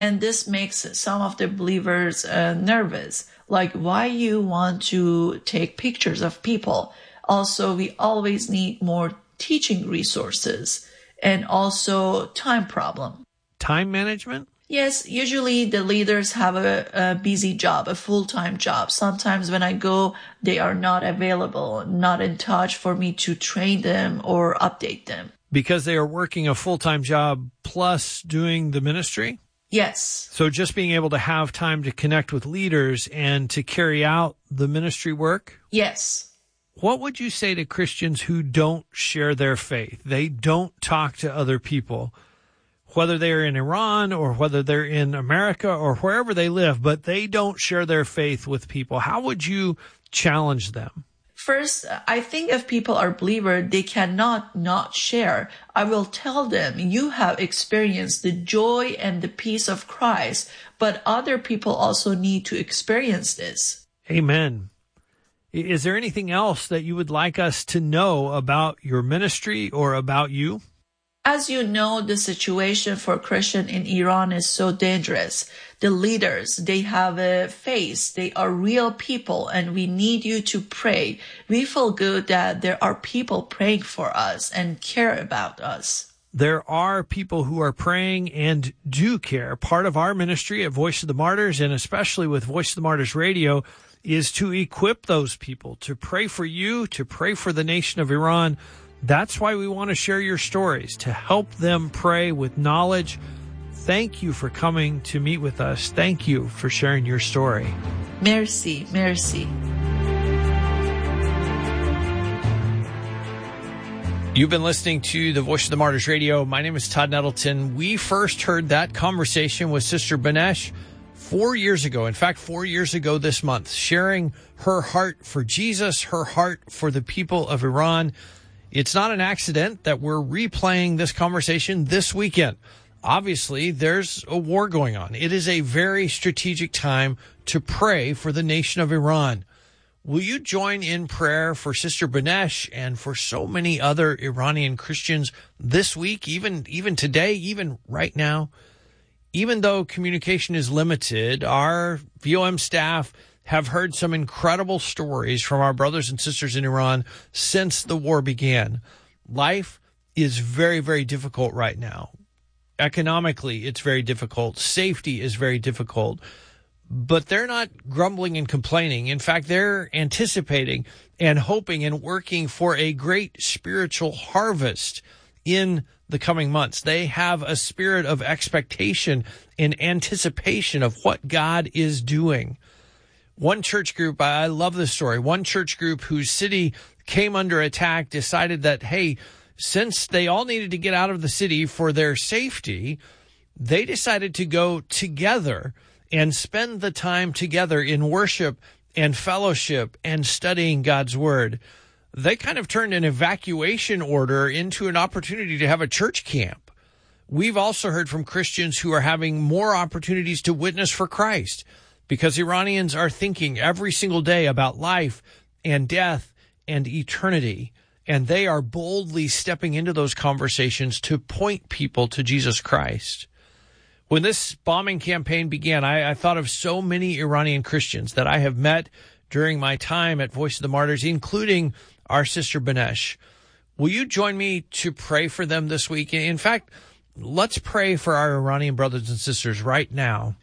And this makes some of the believers nervous. Like, why you want to take pictures of people? Also, we always need more teaching resources and also time problem. Time management? Yes, usually the leaders have a busy job, a full-time job. Sometimes when I go, they are not available, not in touch for me to train them or update them. Because they are working a full-time job plus doing the ministry? Yes. So just being able to have time to connect with leaders and to carry out the ministry work? Yes. What would you say to Christians who don't share their faith? They don't talk to other people, whether they're in Iran or whether they're in America or wherever they live, but they don't share their faith with people. How would you challenge them? First, I think if people are believers, they cannot not share. I will tell them, you have experienced the joy and the peace of Christ, but other people also need to experience this. Amen. Is there anything else that you would like us to know about your ministry or about you? As you know, the situation for Christians in Iran is so dangerous. The leaders, they have a face. They are real people, and we need you to pray. We feel good that there are people praying for us and care about us. There are people who are praying and do care. Part of our ministry at Voice of the Martyrs, and especially with Voice of the Martyrs Radio, is to equip those people to pray for you, to pray for the nation of Iran. That's why we want to share your stories, to help them pray with knowledge. Thank you for coming to meet with us. Thank you for sharing your story. Merci, merci. You've been listening to the Voice of the Martyrs Radio. My name is Todd Nettleton. We first heard that conversation with Sister Banesh 4 years ago. In fact, 4 years ago this month, sharing her heart for Jesus, her heart for the people of Iran. It's not an accident that we're replaying this conversation this weekend. Obviously, there's a war going on. It is a very strategic time to pray for the nation of Iran. Will you join in prayer for Sister Banesh and for so many other Iranian Christians this week, even today, even right now? Even though communication is limited, our VOM staff have heard some incredible stories from our brothers and sisters in Iran since the war began. Life is very, very difficult right now. Economically, it's very difficult. Safety is very difficult. But they're not grumbling and complaining. In fact, they're anticipating and hoping and working for a great spiritual harvest in the coming months. They have a spirit of expectation and anticipation of what God is doing. One church group, I love this story, one church group whose city came under attack decided that, hey, since they all needed to get out of the city for their safety, they decided to go together and spend the time together in worship and fellowship and studying God's word. They kind of turned an evacuation order into an opportunity to have a church camp. We've also heard from Christians who are having more opportunities to witness for Christ, because Iranians are thinking every single day about life and death and eternity, and they are boldly stepping into those conversations to point people to Jesus Christ. When this bombing campaign began, I thought of so many Iranian Christians that I have met during my time at Voice of the Martyrs, including our sister Banesh. Will you join me to pray for them this week? In fact, let's pray for our Iranian brothers and sisters right now.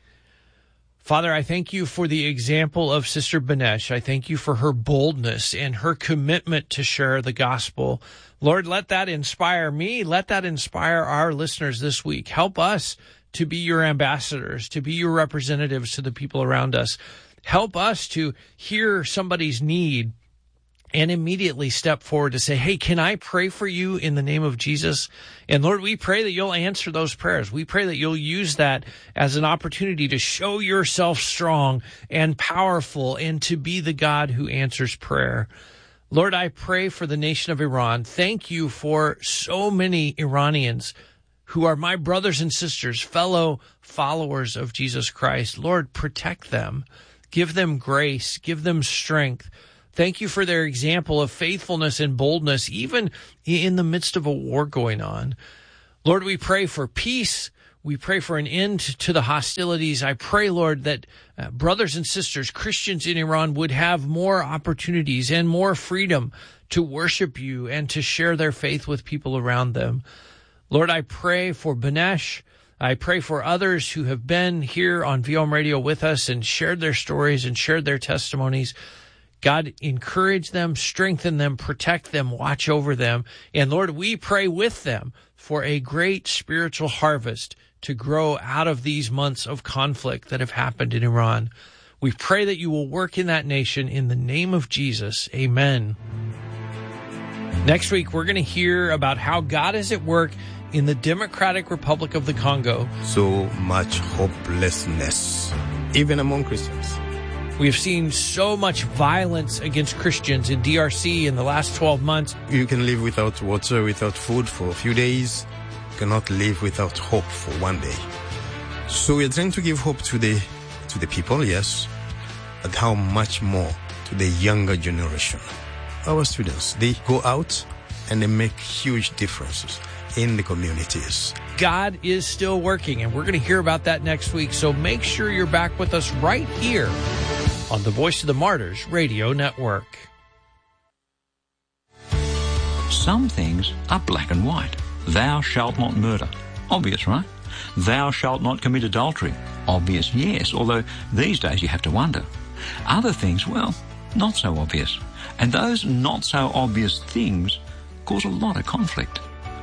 Father, I thank you for the example of Sister Banesh. I thank you for her boldness and her commitment to share the gospel. Lord, let that inspire me. Let that inspire our listeners this week. Help us to be your ambassadors, to be your representatives to the people around us. Help us to hear somebody's need and immediately step forward to say, hey, can I pray for you in the name of Jesus? And Lord, we pray that you'll answer those prayers. We pray that you'll use that as an opportunity to show yourself strong and powerful and to be the God who answers prayer. Lord, I pray for the nation of Iran. Thank you for so many Iranians who are my brothers and sisters, fellow followers of Jesus Christ. Lord, protect them. Give them grace. Give them strength. Thank you for their example of faithfulness and boldness, even in the midst of a war going on. Lord, we pray for peace. We pray for an end to the hostilities. I pray, Lord, that brothers and sisters, Christians in Iran, would have more opportunities and more freedom to worship you and to share their faith with people around them. Lord, I pray for Banesh. I pray for others who have been here on VOM Radio with us and shared their stories and shared their testimonies. God, encourage them, strengthen them, protect them, watch over them. And Lord, we pray with them for a great spiritual harvest to grow out of these months of conflict that have happened in Iran. We pray that you will work in that nation in the name of Jesus. Amen. Next week, we're going to hear about how God is at work in the Democratic Republic of the Congo. So much hopelessness, even among Christians. We have seen so much violence against Christians in DRC in the last 12 months. You can live without water, without food for a few days. You cannot live without hope for one day. So we are trying to give hope to the people, yes, but how much more to the younger generation. Our students, they go out and they make huge differences in the communities. God is still working, and we're going to hear about that next week. So make sure you're back with us right here on the Voice of the Martyrs Radio Network. Some things are black and white. Thou shalt not murder. Obvious, right? Thou shalt not commit adultery. Obvious, yes, although these days you have to wonder. Other things, well, not so obvious. And those not so obvious things cause a lot of conflict.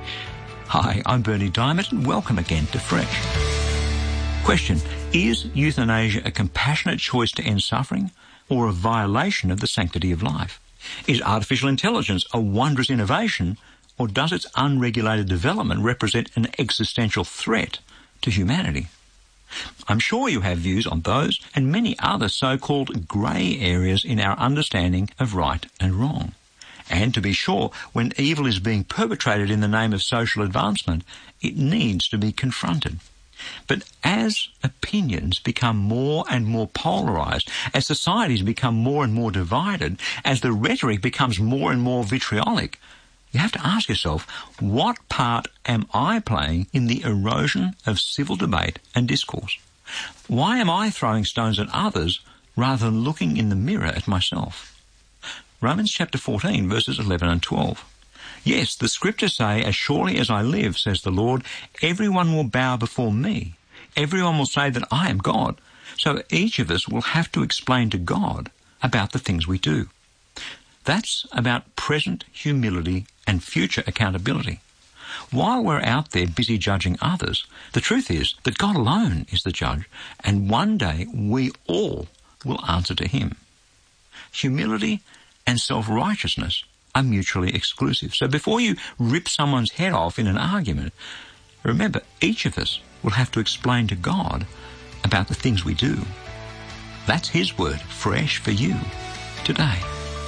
Hi, I'm Bernie Diamond, and welcome again to Fresh. Question: is euthanasia a compassionate choice to end suffering, or a violation of the sanctity of life? Is artificial intelligence a wondrous innovation, or does its unregulated development represent an existential threat to humanity? I'm sure you have views on those and many other so-called grey areas in our understanding of right and wrong. And to be sure, when evil is being perpetrated in the name of social advancement, it needs to be confronted. But as opinions become more and more polarised, as societies become more and more divided, as the rhetoric becomes more and more vitriolic, you have to ask yourself, what part am I playing in the erosion of civil debate and discourse? Why am I throwing stones at others rather than looking in the mirror at myself? Romans chapter 14, verses 11 and 12. Yes, the scriptures say, as surely as I live, says the Lord, everyone will bow before me. Everyone will say that I am God. So each of us will have to explain to God about the things we do. That's about present humility and future accountability. While we're out there busy judging others, the truth is that God alone is the judge, and one day we all will answer to him. Humility and self-righteousness are mutually exclusive. So before you rip someone's head off in an argument, remember, each of us will have to explain to God about the things we do. That's his word, fresh for you today.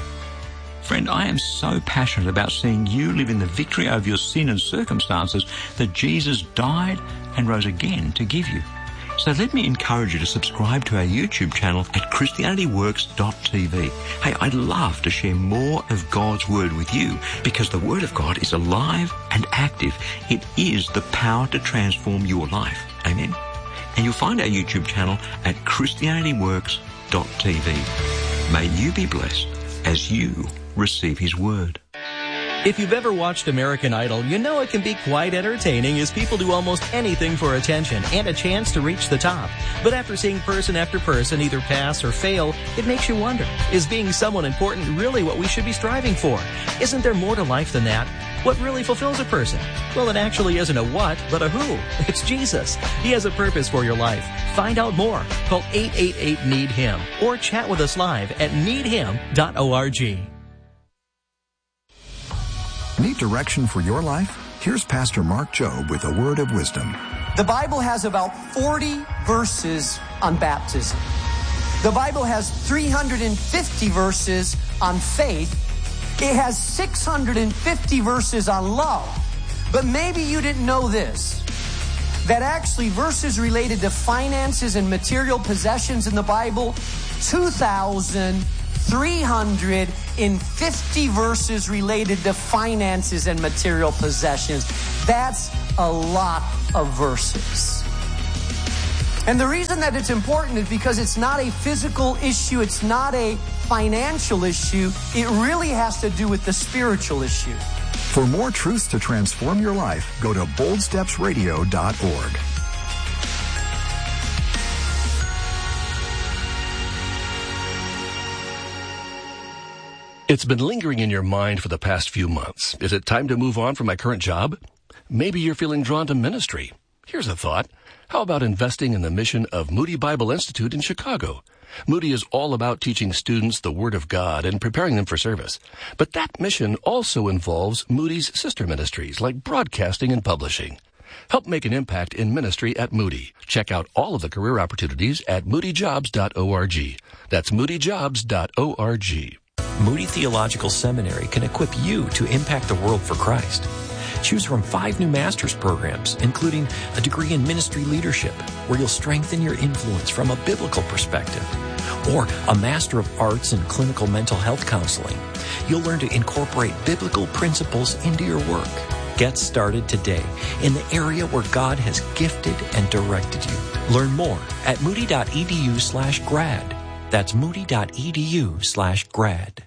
Friend, I am so passionate about seeing you live in the victory over your sin and circumstances that Jesus died and rose again to give you. So let me encourage you to subscribe to our YouTube channel at ChristianityWorks.tv. Hey, I'd love to share more of God's Word with you because the Word of God is alive and active. It is the power to transform your life. Amen? And you'll find our YouTube channel at ChristianityWorks.tv. May you be blessed as you receive His Word. If you've ever watched American Idol, you know it can be quite entertaining as people do almost anything for attention and a chance to reach the top. But after seeing person after person either pass or fail, it makes you wonder, is being someone important really what we should be striving for? Isn't there more to life than that? What really fulfills a person? Well, it actually isn't a what, but a who. It's Jesus. He has a purpose for your life. Find out more. Call 888-NEED-HIM or chat with us live at needhim.org. Need direction for your life? Here's Pastor Mark Jobe with a word of wisdom. The Bible has about 40 verses on baptism. The Bible has 350 verses on faith. It has 650 verses on love. But maybe you didn't know this, that actually verses related to finances and material possessions in the Bible, 2,350 verses related to finances and material possessions. That's a lot of verses. And the reason that it's important is because it's not a physical issue, it's not a financial issue, it really has to do with the spiritual issue. For more truths to transform your life, go to boldstepsradio.org. It's been lingering in your mind for the past few months. Is it time to move on from my current job? Maybe you're feeling drawn to ministry. Here's a thought. How about investing in the mission of Moody Bible Institute in Chicago? Moody is all about teaching students the Word of God and preparing them for service. But that mission also involves Moody's sister ministries like broadcasting and publishing. Help make an impact in ministry at Moody. Check out all of the career opportunities at moodyjobs.org. That's moodyjobs.org. Moody Theological Seminary can equip you to impact the world for Christ. Choose from 5 new master's programs, including a degree in ministry leadership, where you'll strengthen your influence from a biblical perspective, or a Master of Arts in Clinical Mental Health Counseling. You'll learn to incorporate biblical principles into your work. Get started today in the area where God has gifted and directed you. Learn more at moody.edu/grad. That's moody.edu/grad.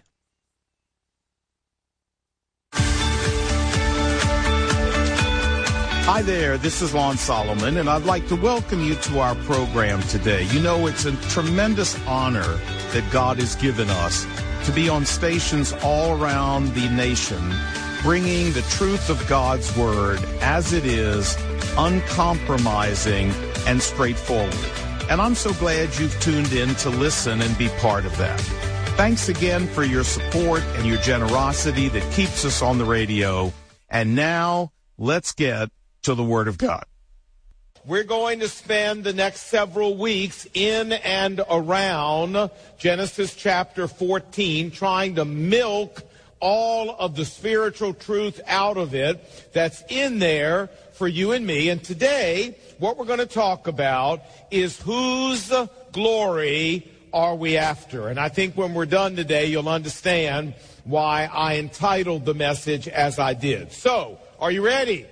Hi there, this is Lon Solomon, and I'd like to welcome you to our program today. You know, it's a tremendous honor that God has given us to be on stations all around the nation, bringing the truth of God's Word as it is, uncompromising and straightforward. And I'm so glad you've tuned in to listen and be part of that. Thanks again for your support and your generosity that keeps us on the radio. And now, let's get to the Word of God. We're going to spend the next several weeks in and around Genesis chapter 14, trying to milk all of the spiritual truth out of it that's in there for you and me. And today, what we're going to talk about is whose glory are we after? And I think when we're done today, you'll understand why I entitled the message as I did. So, are you ready?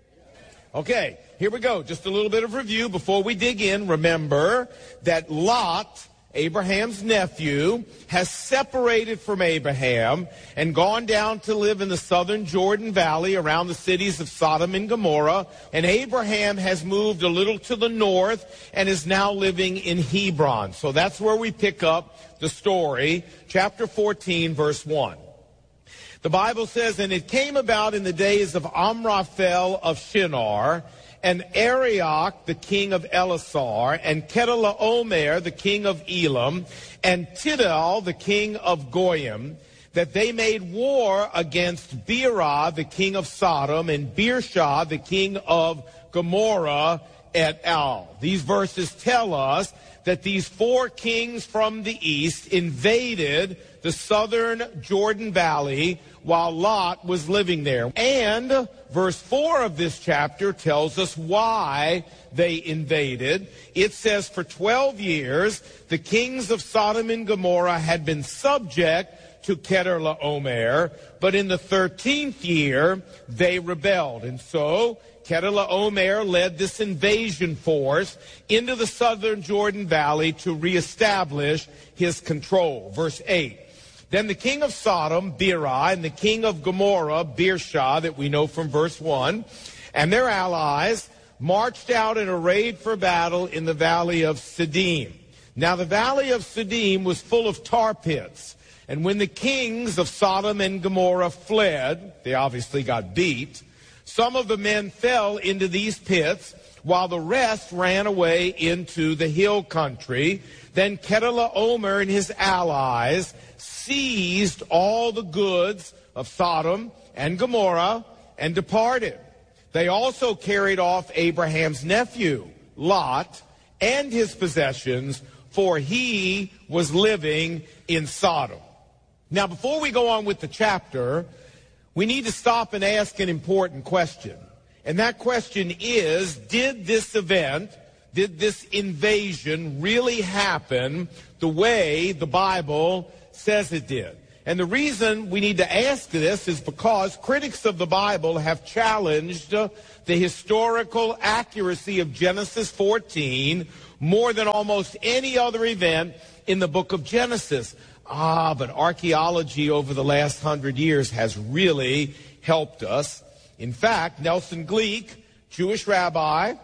Okay, here we go. Just a little bit of review before we dig in. Remember that Lot, Abraham's nephew, has separated from Abraham and gone down to live in the southern Jordan Valley around the cities of Sodom and Gomorrah. And Abraham has moved a little to the north and is now living in Hebron. So that's where we pick up the story, chapter 14, verse 1. The Bible says, "And it came about in the days of Amraphel of Shinar, and Arioch, the king of Elasar, and Kedorlaomer, the king of Elam, and Tidal, the king of Goyim, that they made war against Bera, the king of Sodom, and Birsha, the king of Gomorrah, et al." These verses tell us that these 4 kings from the east invaded the southern Jordan Valley while Lot was living there. And verse 4 of this chapter tells us why they invaded. It says, "For 12 years, the kings of Sodom and Gomorrah had been subject to Kedorlaomer, but in the 13th year, they rebelled." And so Kedorlaomer led this invasion force into the southern Jordan Valley to reestablish his control. Verse 8. "Then the king of Sodom, Bera, and the king of Gomorrah, Birsha," that we know from verse 1, "and their allies marched out and arrayed for battle in the valley of Siddim. Now the valley of Siddim was full of tar pits. And when the kings of Sodom and Gomorrah fled," they obviously got beat, "some of the men fell into these pits, while the rest ran away into the hill country. Then Kedorlaomer and his allies seized all the goods of Sodom and Gomorrah and departed. They also carried off Abraham's nephew, Lot, and his possessions, for he was living in Sodom." Now, before we go on with the chapter, we need to stop and ask an important question. And that question is, did this event, did this invasion really happen the way the Bible says it did? And the reason we need to ask this is because critics of the Bible have challenged the historical accuracy of Genesis 14 more than almost any other event in the book of Genesis. But archaeology over the last 100 years has really helped us. In fact, Nelson Gleek, Jewish rabbi,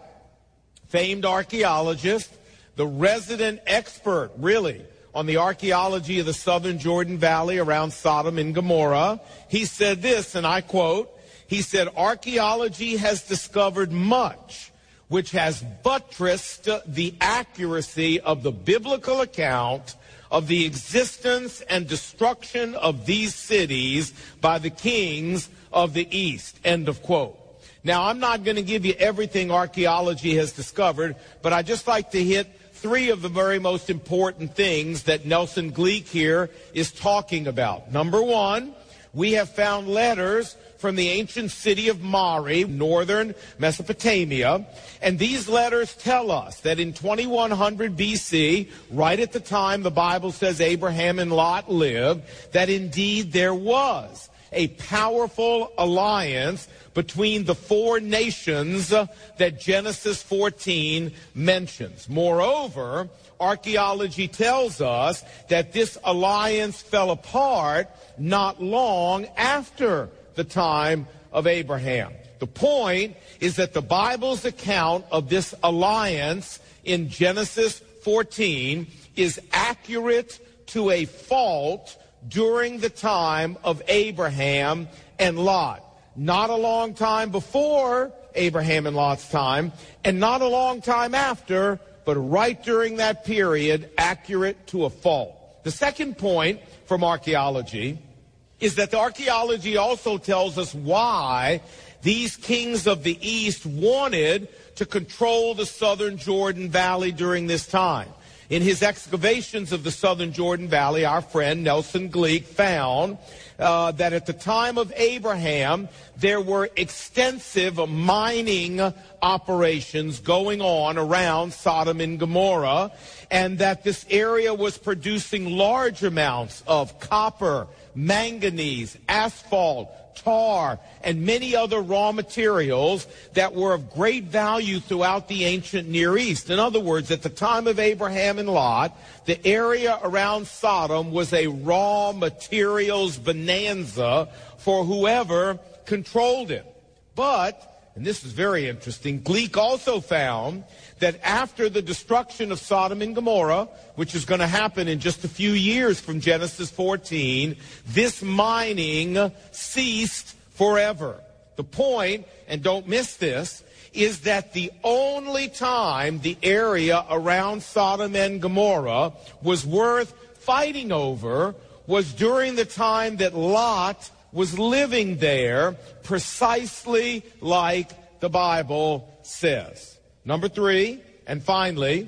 famed archaeologist, the resident expert, really, on the archaeology of the southern Jordan Valley around Sodom and Gomorrah, he said this, and I quote, he said, "Archaeology has discovered much which has buttressed the accuracy of the biblical account of the existence and destruction of these cities by the kings of the East," end of quote. Now, I'm not going to give you everything archaeology has discovered, but I'd just like to hit three of the very most important things that Nelson Gleek here is talking about. Number one, we have found letters from the ancient city of Mari, northern Mesopotamia, and these letters tell us that in 2100 BC, right at the time the Bible says Abraham and Lot lived, that indeed there was a powerful alliance between the four nations that Genesis 14 mentions. Moreover, archaeology tells us that this alliance fell apart not long after the time of Abraham. The point is that the Bible's account of this alliance in Genesis 14 is accurate to a fault during the time of Abraham and Lot. Not a long time before Abraham and Lot's time, and not a long time after, but right during that period, accurate to a fault. The second point from archaeology is that the archaeology also tells us why these kings of the East wanted to control the southern Jordan Valley during this time. In his excavations of the southern Jordan Valley, our friend Nelson Gleek found that at the time of Abraham, there were extensive mining operations going on around Sodom and Gomorrah, and that this area was producing large amounts of copper, manganese, asphalt, tar, and many other raw materials that were of great value throughout the ancient Near East. In other words, at the time of Abraham and Lot, the area around Sodom was a raw materials bonanza for whoever controlled it. But, and this is very interesting, Gleek also found that after the destruction of Sodom and Gomorrah, which is going to happen in just a few years from Genesis 14, this mining ceased forever. The point, and don't miss this, is that the only time the area around Sodom and Gomorrah was worth fighting over was during the time that Lot was living there, precisely like the Bible says. Number three, and finally,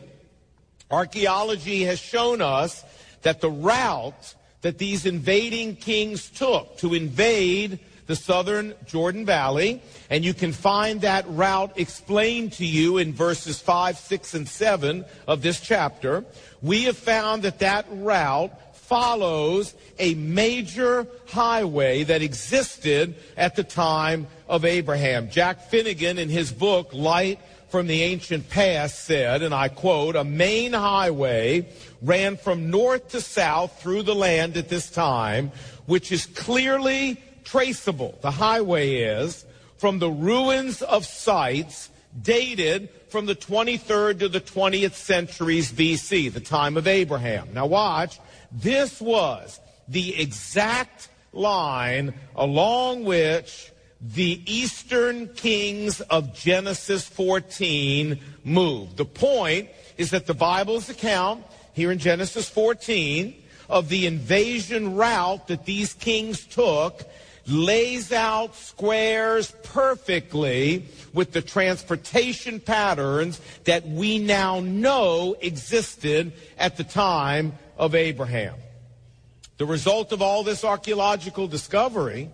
archaeology has shown us that the route that these invading kings took to invade the southern Jordan Valley, and you can find that route explained to you in verses 5, 6, and 7 of this chapter. We have found that that route follows a major highway that existed at the time of Abraham. Jack Finnegan, in his book, Light from the Ancient Past, said, and I quote, "A main highway ran from north to south through the land at this time, which is clearly traceable." The highway is from the ruins of sites dated from the 23rd to the 20th centuries BC, the time of Abraham. Now watch, this was the exact line along which the eastern kings of Genesis 14 moved. The point is that the Bible's account here in Genesis 14 of the invasion route that these kings took lays out squares perfectly with the transportation patterns that we now know existed at the time of Abraham. The result of all this archaeological discovery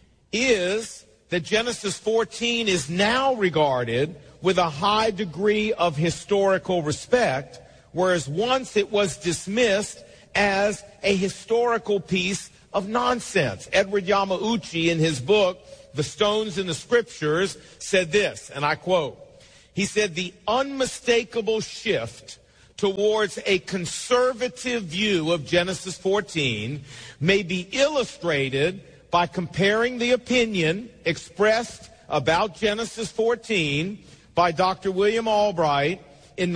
is that Genesis 14 is now regarded with a high degree of historical respect, whereas once it was dismissed as a historical piece of nonsense. Edward Yamauchi, in his book, The Stones in the Scriptures, said this, and I quote, he said, "The unmistakable shift towards a conservative view of Genesis 14 may be illustrated by comparing the opinion expressed about Genesis 14 by Dr. William Albright in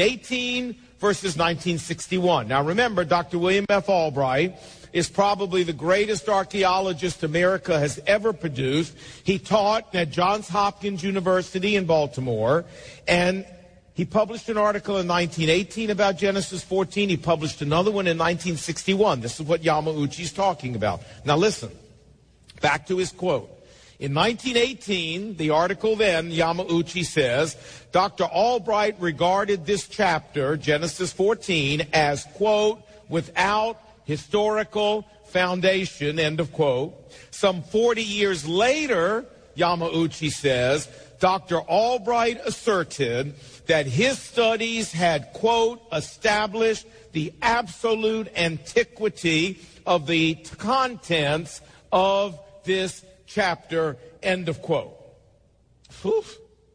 1918 versus 1961. Now remember, Dr. William F. Albright is probably the greatest archaeologist America has ever produced. He taught at Johns Hopkins University in Baltimore, and he published an article in 1918 about Genesis 14. He published another one in 1961. This is what Yamauchi's talking about. Now listen, back to his quote. In 1918, the article then, Yamauchi says, Dr. Albright regarded this chapter, Genesis 14, as, quote, without historical foundation, end of quote. Some 40 years later, Yamauchi says, Dr. Albright asserted that his studies had, quote, established the absolute antiquity of the contents of this chapter, end of quote. Whew.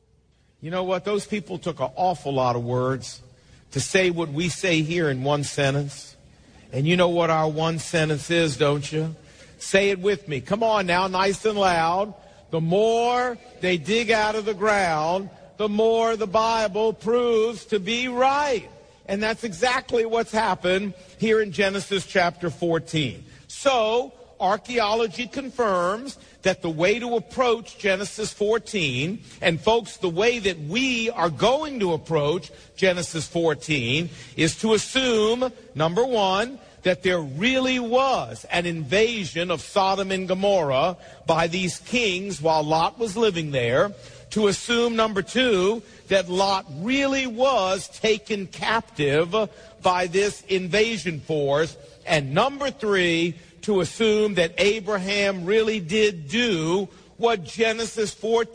You know what? Those people took an awful lot of words to say what we say here in one sentence. And you know what our one sentence is, don't you? Say it with me. Come on now, nice and loud. The more they dig out of the ground, the more the Bible proves to be right. And that's exactly what's happened here in Genesis chapter 14. So, archaeology confirms that the way to approach Genesis 14, and folks, the way that we are going to approach Genesis 14 is to assume, number one, that there really was an invasion of Sodom and Gomorrah by these kings while Lot was living there. To assume, number two, that Lot really was taken captive by this invasion force. And number three, to assume that Abraham really did do what Genesis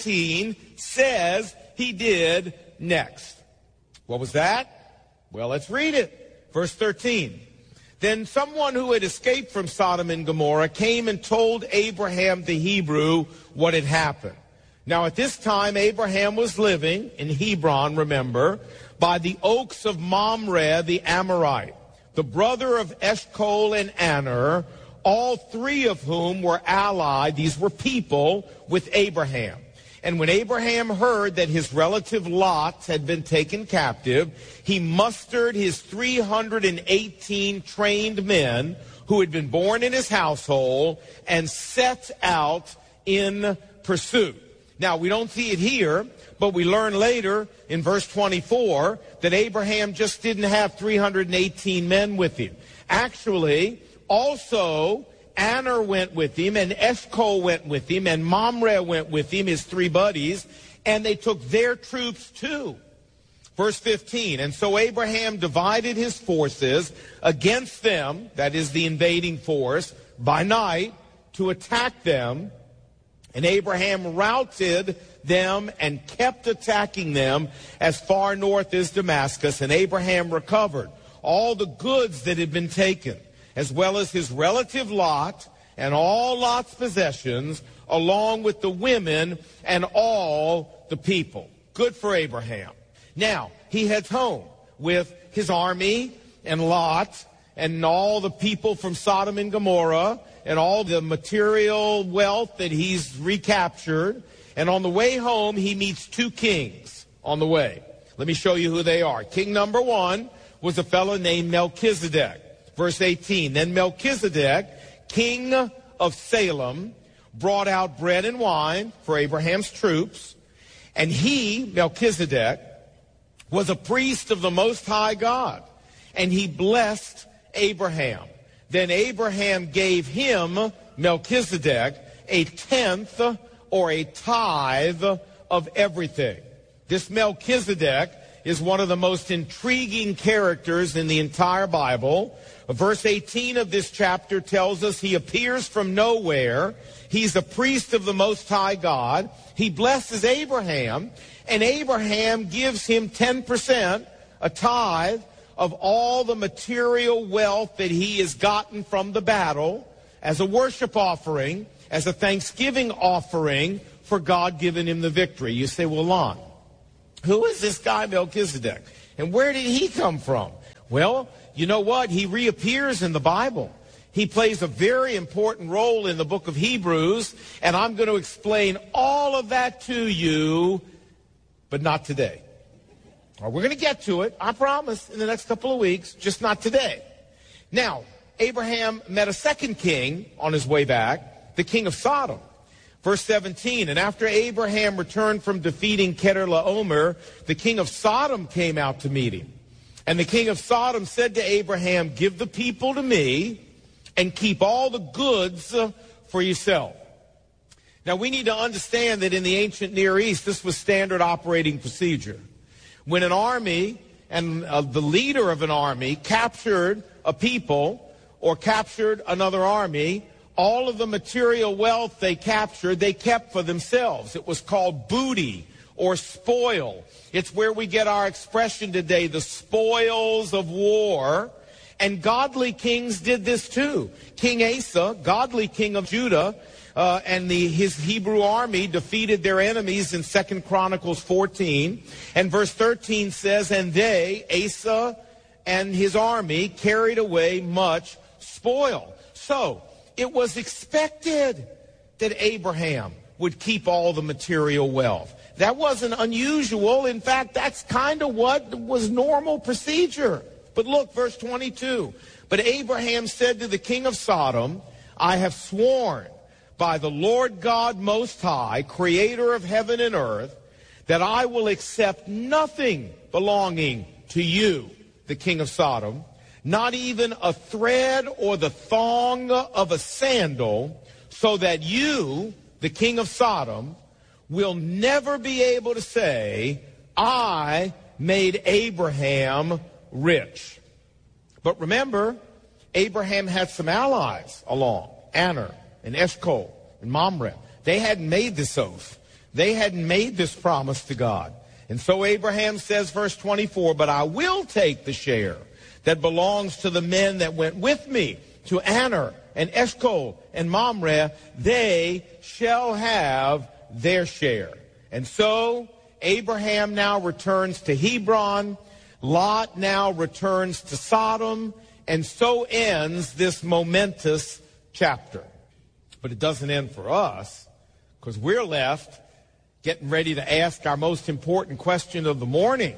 14 says he did next. What was that? Well, let's read it. Verse 13. Then someone who had escaped from Sodom and Gomorrah came and told Abraham the Hebrew what had happened. Now at this time, Abraham was living in Hebron, remember, by the oaks of Mamre the Amorite, the brother of Eshcol and Aner, all three of whom were allied, these were people, with Abraham. And when Abraham heard that his relative Lot had been taken captive, he mustered his 318 trained men who had been born in his household and set out in pursuit. Now, we don't see it here, but we learn later in verse 24 that Abraham just didn't have 318 men with him. Actually, also, Aner went with him, and Eshcol went with him, and Mamre went with him, his three buddies, and they took their troops too. Verse 15, and so Abraham divided his forces against them, that is the invading force, by night to attack them. And Abraham routed them and kept attacking them as far north as Damascus. And Abraham recovered all the goods that had been taken, as well as his relative Lot and all Lot's possessions, along with the women and all the people. Good for Abraham. Now, he heads home with his army and Lot and all the people from Sodom and Gomorrah and all the material wealth that he's recaptured. And on the way home, he meets two kings on the way. Let me show you who they are. King number one was a fellow named Melchizedek. Verse 18, then Melchizedek, king of Salem, brought out bread and wine for Abraham's troops. And he, Melchizedek, was a priest of the Most High God. And he blessed Abraham. Then Abraham gave him, Melchizedek, a tenth or a tithe of everything. This Melchizedek is one of the most intriguing characters in the entire Bible. Verse 18 of this chapter tells us he appears from nowhere. He's a priest of the Most High God. He blesses Abraham, and Abraham gives him 10%, a tithe, of all the material wealth that he has gotten from the battle. as a worship offering, as a thanksgiving offering for God giving him the victory. You say, well, Lon, who is this guy Melchizedek? And where did he come from? Well, you know what? He reappears in the Bible. He plays a very important role in the book of Hebrews, and I'm going to explain all of that to you, but not today. We're going to get to it, I promise, in the next couple of weeks, just not today. Now, Abraham met a second king on his way back, the king of Sodom. Verse 17, and after Abraham returned from defeating Kedorlaomer, the king of Sodom came out to meet him. And the king of Sodom said to Abraham, give the people to me and keep all the goods for yourself. Now, we need to understand that in the ancient Near East, this was standard operating procedure. When an army and the leader of an army captured a people or captured another army, all of the material wealth they captured, they kept for themselves. It was called booty or spoil. It's where we get our expression today, the spoils of war. And godly kings did this too. King Asa, godly king of Judah, and his Hebrew army defeated their enemies in 2 Chronicles 14. And verse 13 says, and they, Asa and his army, carried away much spoil. So, it was expected that Abraham would keep all the material wealth. That wasn't unusual. In fact, that's kind of what was normal procedure. But look, verse 22. But Abraham said to the king of Sodom, I have sworn by the Lord God Most High, creator of heaven and earth, that I will accept nothing belonging to you, the king of Sodom, not even a thread or the thong of a sandal, so that you, the king of Sodom, will never be able to say, I made Abraham rich. But remember, Abraham had some allies along, Aner and Eshcol and Mamre. They hadn't made this oath. They hadn't made this promise to God. And so Abraham says, verse 24, but I will take the share that belongs to the men that went with me, to Aner and Eshcol and Mamre. They shall have their share. And so Abraham now returns to Hebron. Lot now returns to Sodom. And so ends this momentous chapter. But it doesn't end for us, because we're left getting ready to ask our most important question of the morning.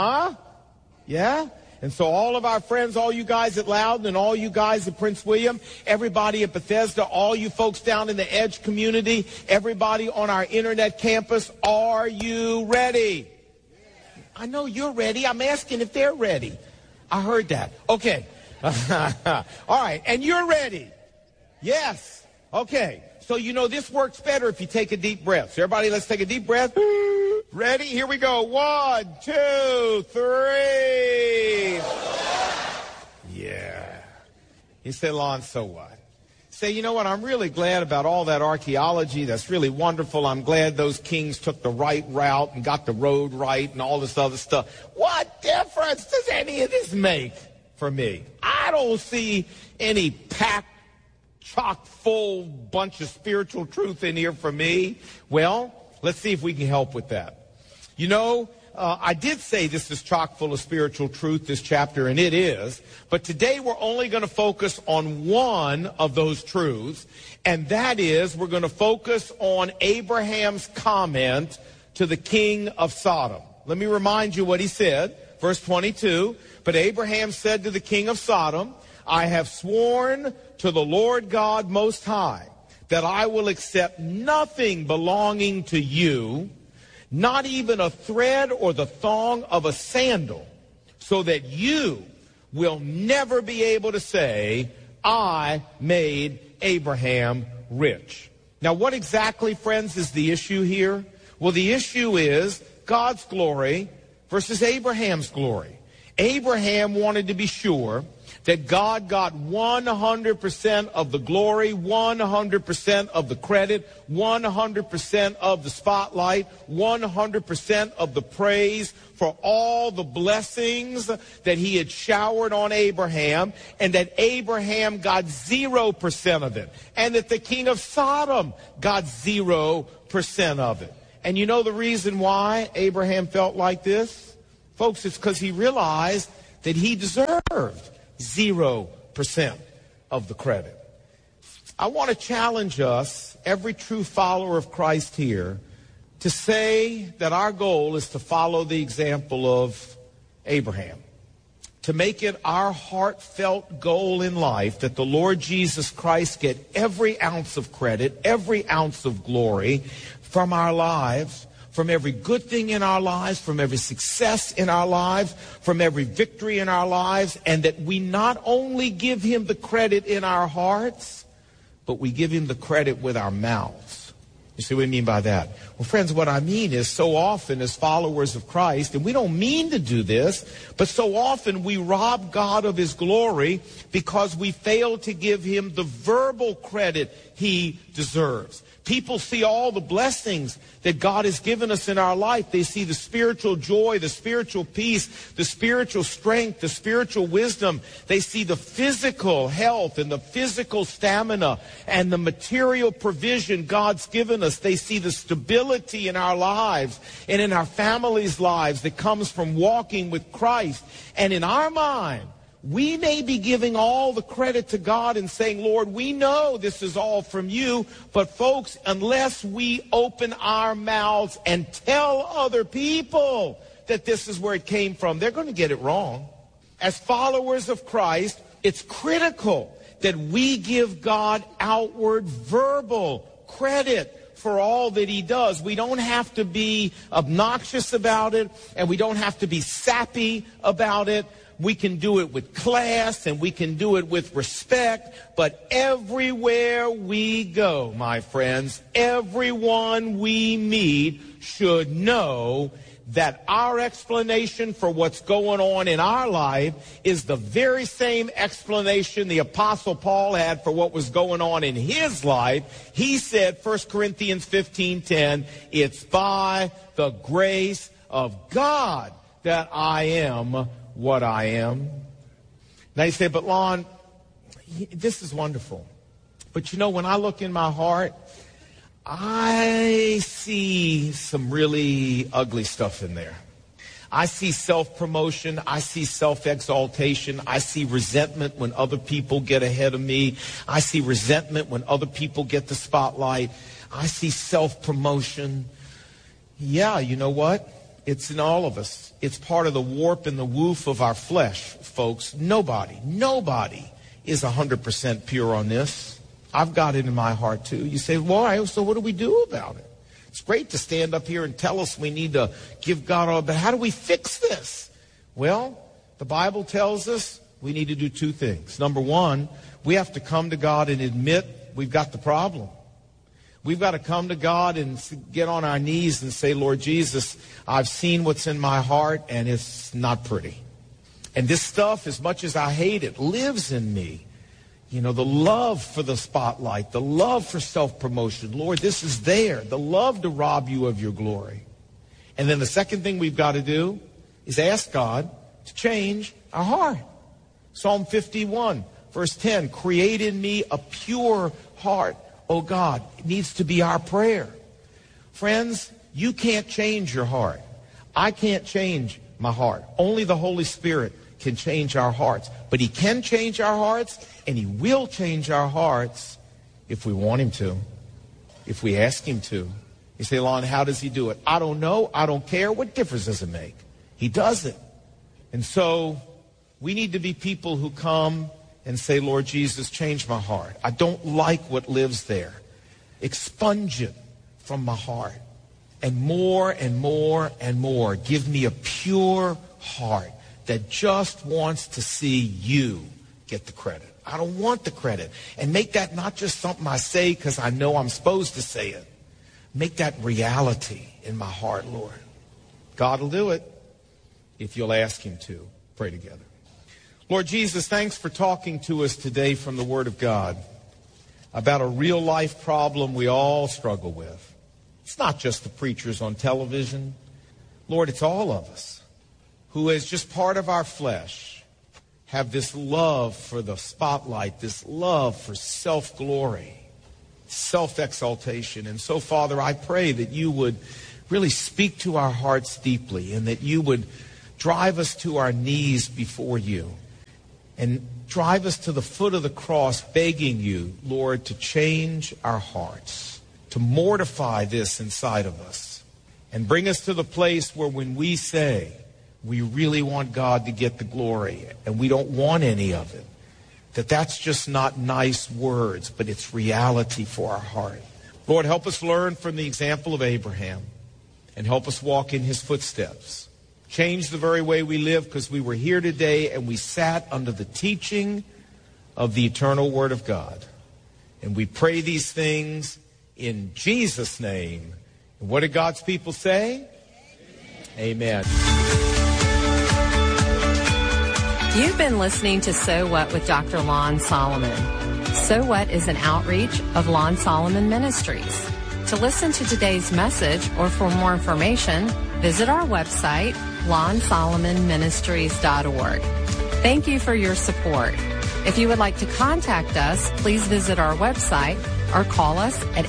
Yeah? And so all of our friends, all you guys at Loudon and all you guys at Prince William, everybody at Bethesda, all you folks down in the Edge community, everybody on our internet campus, are you ready? I know you're ready. I'm asking if they're ready. I heard that. Okay. All right. And you're ready? Yes. Okay. So you know this works better if you take a deep breath. So everybody, let's take a deep breath. Ready? Here we go. 1, 2, 3. Yeah. He said, Lon, so what? Say, you know what? I'm really glad about all that archaeology. That's really wonderful. I'm glad those kings took the right route and got the road right and all this other stuff. What difference does any of this make for me? I don't see any packed, chock-full bunch of spiritual truth in here for me. Well, let's see if we can help with that. You know, I did say this is chock full of spiritual truth, this chapter, and it is. But today we're only going to focus on one of those truths, and that is we're going to focus on Abraham's comment to the king of Sodom. Let me remind you what he said. Verse 22, but Abraham said to the king of Sodom, I have sworn to the Lord God Most High that I will accept nothing belonging to you, not even a thread or the thong of a sandal, so that you will never be able to say, I made Abraham rich. Now, what exactly, friends, is the issue here? Well, the issue is God's glory versus Abraham's glory. Abraham wanted to be sure that God got 100% of the glory, 100% of the credit, 100% of the spotlight, 100% of the praise for all the blessings that he had showered on Abraham, and that Abraham got 0% of it, and that the king of Sodom got 0% of it. And you know the reason why Abraham felt like this? Folks, it's because he realized that he deserved 0% of the credit. I want to challenge us, every true follower of Christ here, to say that our goal is to follow the example of Abraham. To make it our heartfelt goal in life that the Lord Jesus Christ get every ounce of credit, every ounce of glory from our lives, from every good thing in our lives, from every success in our lives, from every victory in our lives, and that we not only give him the credit in our hearts, but we give him the credit with our mouths. You see what I mean by that? Well, friends, what I mean is so often as followers of Christ, and we don't mean to do this, but so often we rob God of his glory because we fail to give him the verbal credit he deserves. People see all the blessings that God has given us in our life. They see the spiritual joy, the spiritual peace, the spiritual strength, the spiritual wisdom. They see the physical health and the physical stamina and the material provision God's given us. They see the stability in our lives and in our families' lives that comes from walking with Christ. And in our mind, we may be giving all the credit to God and saying, Lord, we know this is all from you. But folks, unless we open our mouths and tell other people that this is where it came from, they're going to get it wrong. As followers of Christ, it's critical that we give God outward verbal credit for all that he does. We don't have to be obnoxious about it, and we don't have to be sappy about it. We can do it with class, and we can do it with respect, but everywhere we go, my friends, everyone we meet should know that our explanation for what's going on in our life is the very same explanation the Apostle Paul had for what was going on in his life. He said, 1 Corinthians 15:10, it's by the grace of God that I am what I am. Now you say, but Lon, this is wonderful. But you know, when I look in my heart, I see some really ugly stuff in there. I see self-promotion. I see self-exaltation. I see resentment when other people get ahead of me. I see resentment when other people get the spotlight. I see self-promotion. Yeah, you know what? It's in all of us. It's part of the warp and the woof of our flesh, folks. Nobody is 100% pure on this. I've got it in my heart too. You say, why? So what do we do about it? It's great to stand up here and tell us we need to give God all, but how do we fix this? Well, the Bible tells us we need to do two things. Number one, we have to come to God and admit we've got the problem. We've got to come to God and get on our knees and say, Lord Jesus, I've seen what's in my heart, and it's not pretty. And this stuff, as much as I hate it, lives in me. You know, the love for the spotlight, the love for self-promotion. Lord, this is there. The love to rob you of your glory. And then the second thing we've got to do is ask God to change our heart. Psalm 51, verse 10, create in me a pure heart, O God. It needs to be our prayer. Friends, you can't change your heart. I can't change my heart. Only the Holy Spirit can change our hearts. But he can change our hearts, and he will change our hearts if we want him to, if we ask him to. You say, Lon, how does he do it? I don't know. I don't care. What difference does it make? He does it. And so we need to be people who come and say, Lord Jesus, change my heart. I don't like what lives there. Expunge it from my heart. And more and more and more, give me a pure heart that just wants to see you get the credit. I don't want the credit. And make that not just something I say because I know I'm supposed to say it. Make that reality in my heart, Lord. God will do it if you'll ask him to. Pray together. Lord Jesus, thanks for talking to us today from the Word of God about a real life problem we all struggle with. It's not just the preachers on television. Lord, it's all of us who, as just part of our flesh, have this love for the spotlight, this love for self-glory, self-exaltation. And so, Father, I pray that you would really speak to our hearts deeply and that you would drive us to our knees before you and drive us to the foot of the cross, begging you, Lord, to change our hearts, to mortify this inside of us, and bring us to the place where when we say we really want God to get the glory and we don't want any of it, that's just not nice words, but it's reality for our heart. Lord, help us learn from the example of Abraham and help us walk in his footsteps. Change the very way we live, because we were here today and we sat under the teaching of the eternal Word of God. And we pray these things in Jesus' name. And what did God's people say? Amen. You've been listening to So What with Dr. Lon Solomon. So What is an outreach of Lon Solomon Ministries. To listen to today's message or for more information, visit our website, LonSolomonMinistries.org. Thank you for your support. If you would like to contact us, please visit our website or call us at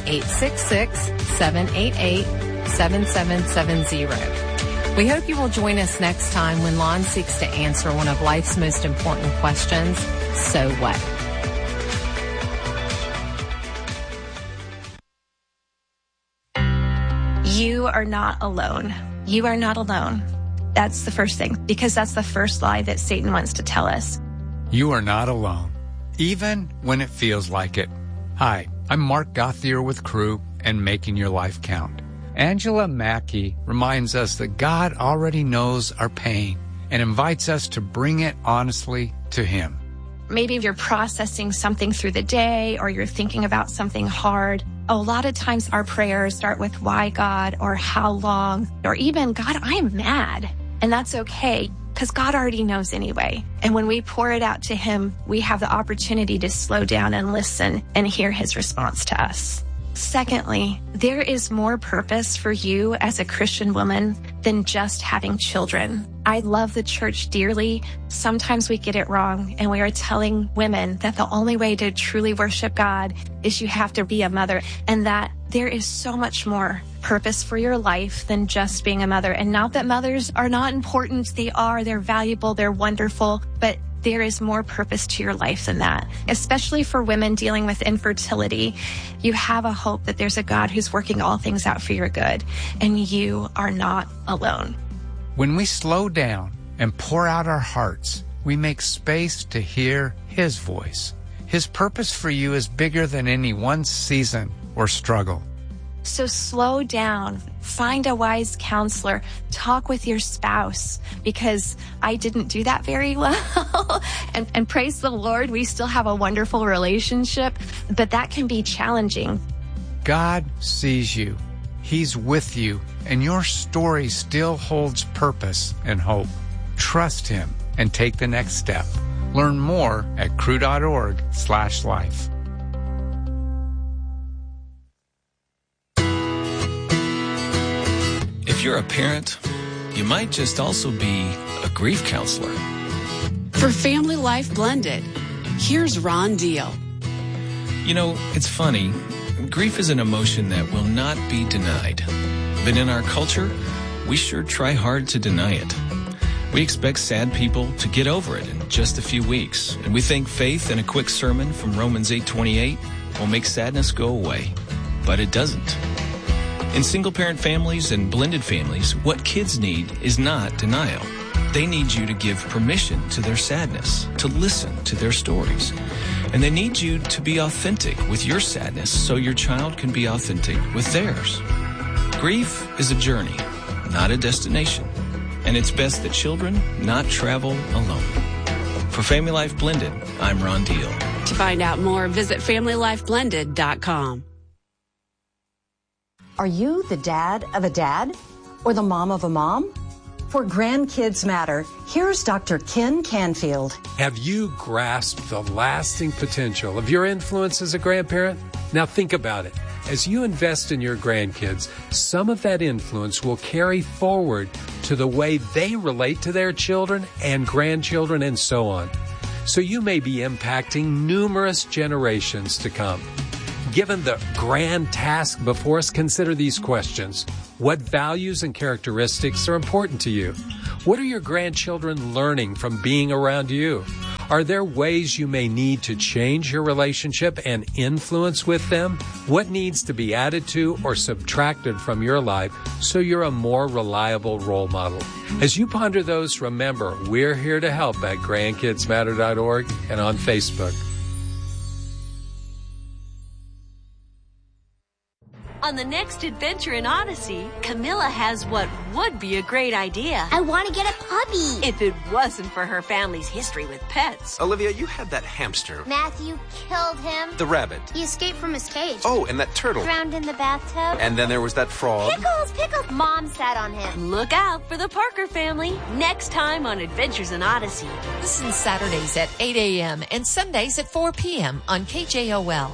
866-788-7770. We hope you will join us next time when Lon seeks to answer one of life's most important questions, so what? You are not alone. You are not alone. That's the first thing, because that's the first lie that Satan wants to tell us. You are not alone, even when it feels like it. Hi, I'm Mark Gauthier with Crew and Making Your Life Count. Angela Mackey reminds us that God already knows our pain and invites us to bring it honestly to Him. Maybe you're processing something through the day or you're thinking about something hard. A lot of times our prayers start with why God or how long or even God, I'm mad. And that's okay because God already knows anyway. And when we pour it out to Him, we have the opportunity to slow down and listen and hear His response to us. Secondly, there is more purpose for you as a Christian woman than just having children. I love the church dearly. Sometimes we get it wrong, and we are telling women that the only way to truly worship God is you have to be a mother, and that there is so much more purpose for your life than just being a mother. And not that mothers are not important. They're valuable, they're wonderful, but there is more purpose to your life than that, especially for women dealing with infertility. You have a hope that there's a God who's working all things out for your good, and you are not alone. When we slow down and pour out our hearts, we make space to hear His voice. His purpose for you is bigger than any one season or struggle. So slow down, find a wise counselor, talk with your spouse, because I didn't do that very well. and praise the Lord, we still have a wonderful relationship, but that can be challenging. God sees you. He's with you, and your story still holds purpose and hope. Trust Him and take the next step. Learn more at cru.org/life. If you're a parent, you might just also be a grief counselor. For Family Life Blended, here's Ron Deal. You know, it's funny. Grief is an emotion that will not be denied. But in our culture, we sure try hard to deny it. We expect sad people to get over it in just a few weeks. And we think faith and a quick sermon from Romans 8:28 will make sadness go away. But it doesn't. In single-parent families and blended families, what kids need is not denial. They need you to give permission to their sadness, to listen to their stories. And they need you to be authentic with your sadness so your child can be authentic with theirs. Grief is a journey, not a destination. And it's best that children not travel alone. For Family Life Blended, I'm Ron Deal. To find out more, visit FamilyLifeBlended.com. Are you the dad of a dad or the mom of a mom? For Grandkids Matter, here's Dr. Ken Canfield. Have you grasped the lasting potential of your influence as a grandparent? Now think about it. As you invest in your grandkids, some of that influence will carry forward to the way they relate to their children and grandchildren and so on. So you may be impacting numerous generations to come. Given the grand task before us, consider these questions. What values and characteristics are important to you? What are your grandchildren learning from being around you? Are there ways you may need to change your relationship and influence with them? What needs to be added to or subtracted from your life so you're a more reliable role model? As you ponder those, remember, we're here to help at grandkidsmatter.org and on Facebook. On the next adventure in Odyssey, Camilla has what would be a great idea. I want to get a puppy. If it wasn't for her family's history with pets. Olivia, you had that hamster. Matthew killed him. The rabbit. He escaped from his cage. Oh, and that turtle. Drowned in the bathtub. And then there was that frog. Pickles, Pickles. Mom sat on him. Look out for the Parker family next time on Adventures in Odyssey. Listen Saturdays at 8 a.m. and Sundays at 4 p.m. on KJOL.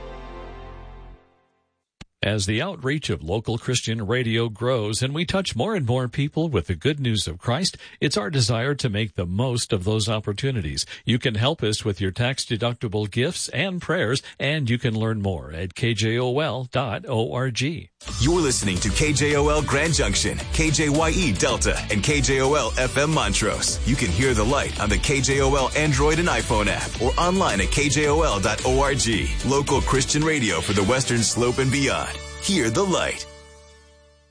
As the outreach of local Christian radio grows and we touch more and more people with the good news of Christ, it's our desire to make the most of those opportunities. You can help us with your tax-deductible gifts and prayers, and you can learn more at kjol.org. You're listening to KJOL Grand Junction, KJYE Delta, and KJOL FM Montrose. You can hear the light on the KJOL Android and iPhone app or online at kjol.org. Local Christian radio for the Western Slope and beyond. Hear the light.